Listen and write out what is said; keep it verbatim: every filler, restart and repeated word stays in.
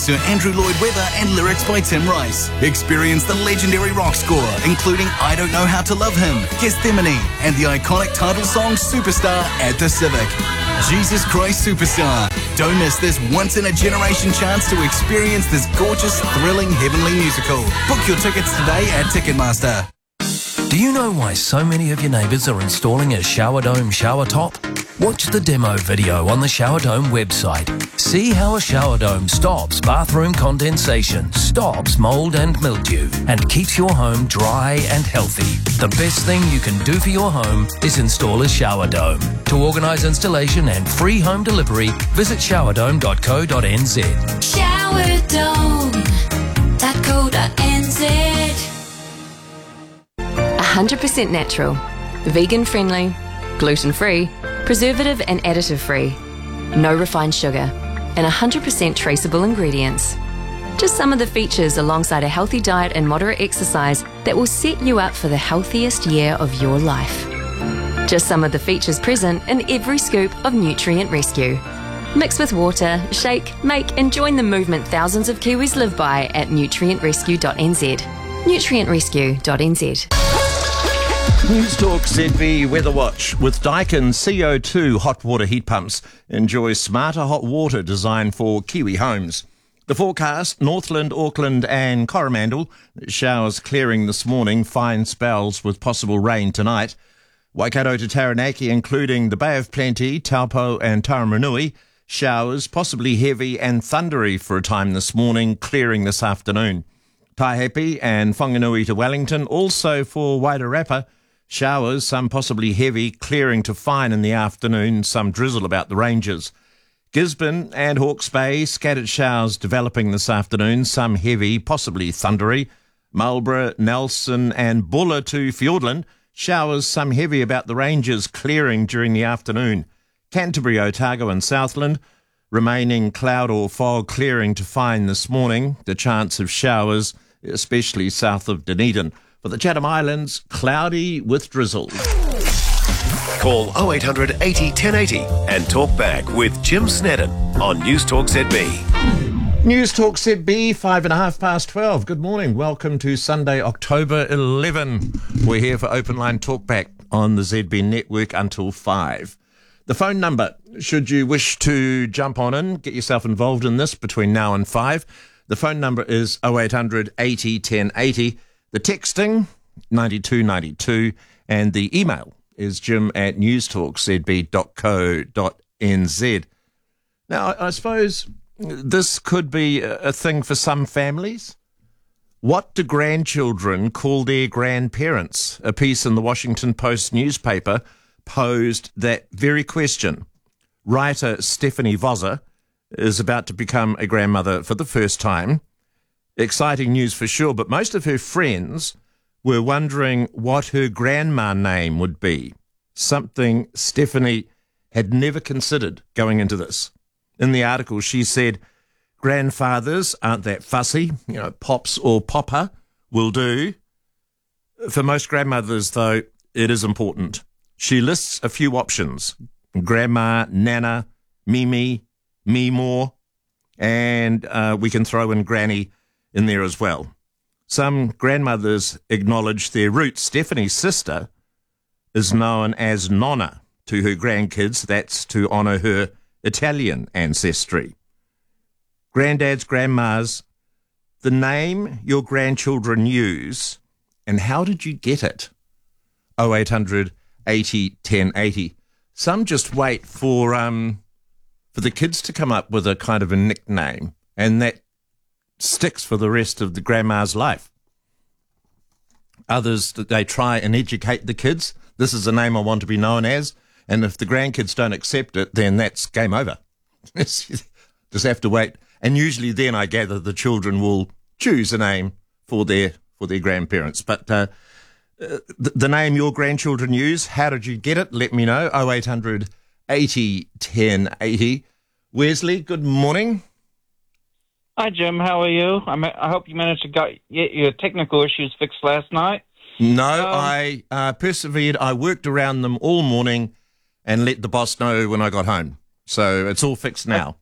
Sir Andrew Lloyd Webber and lyrics by Tim Rice. Experience the legendary rock score, including I Don't Know How to Love Him, Gethsemane, and the iconic title song Superstar at the Civic. Jesus Christ Superstar. Don't miss this once-in-a-generation chance to experience this gorgeous, thrilling, heavenly musical. Book your tickets today at Ticketmaster. Do you know why so many of your neighbours are installing a shower dome shower top? Watch the demo video on the Shower Dome website. See how a shower dome stops bathroom condensation, stops mould and mildew, and keeps your home dry and healthy. The best thing you can do for your home is install a shower dome. To organise installation and free home delivery, visit shower dome dot co dot n z. shower dome dot co dot n z. one hundred percent natural, vegan friendly, gluten free, preservative and additive free, no refined sugar, and one hundred percent traceable ingredients. Just some of the features alongside a healthy diet and moderate exercise that will set you up for the healthiest year of your life. Just some of the features present in every scoop of Nutrient Rescue. Mix with water, shake, make and join the movement thousands of Kiwis live by at nutrient rescue dot n z. nutrient rescue dot n z. News Talk Z B Weather Watch. With Daikin C O two hot water heat pumps, enjoy smarter hot water designed for Kiwi homes. The forecast: Northland, Auckland and Coromandel. Showers clearing this morning, fine spells with possible rain tonight. Waikato to Taranaki, including the Bay of Plenty, Taupo and Taramanui. Showers, possibly heavy and thundery for a time this morning, clearing this afternoon. Taihape and Whanganui to Wellington, also for Wairarapa. Showers, some possibly heavy, clearing to fine in the afternoon, some drizzle about the ranges. Gisborne and Hawke's Bay, scattered showers developing this afternoon, some heavy, possibly thundery. Marlborough, Nelson and Buller to Fiordland, showers, some heavy about the ranges, clearing during the afternoon. Canterbury, Otago and Southland, remaining cloud or fog, clearing to fine this morning. The chance of showers, especially south of Dunedin. For the Chatham Islands, cloudy with drizzle. Call oh eight hundred eighty ten eighty and talk back with Jim Snedden on News Talk Z B. News Talk Z B, five and a half past twelve. Good morning. Welcome to Sunday, October eleventh. We're here for Open Line Talkback on the Z B network until five. The phone number, should you wish to jump on in, get yourself involved in this between now and five. The phone number is oh eight hundred eighty ten eighty. The texting, ninety-two ninety-two, and the email is jim at newstalk z b dot co dot n z. Now, I suppose this could be a thing for some families. What do grandchildren call their grandparents? A piece in the Washington Post newspaper posed that very question. Writer Stephanie Voser is about to become a grandmother for the first time. Exciting news for sure, but most of her friends were wondering what her grandma name would be, something Stephanie had never considered going into this. In the article, she said, grandfathers aren't that fussy, you know, pops or popper will do. For most grandmothers, though, it is important. She lists a few options: grandma, nana, mimi, meemore, and uh, we can throw in granny in there as well. Some grandmothers acknowledge their roots. Stephanie's sister is known as Nonna to her grandkids. That's to honour her Italian ancestry. Granddads, grandmas, the name your grandchildren use, and how did you get it? oh eight hundred eighty ten eighty. Some just wait for um for the kids to come up with a kind of a nickname, and that sticks for the rest of the grandma's life. Others, they try and educate the kids. This is the name I want to be known as, and if the grandkids don't accept it, then that's game over. Just have to wait. And usually then I gather the children will choose a name for their for their grandparents. But uh, the, the name your grandchildren use, how did you get it? Let me know. oh eight hundred eighty ten eighty. Wesley, good morning. Hi, Jim. How are you? I, ma- I hope you managed to get your technical issues fixed last night. No, um, I uh, persevered. I worked around them all morning and let the boss know when I got home. So it's all fixed now.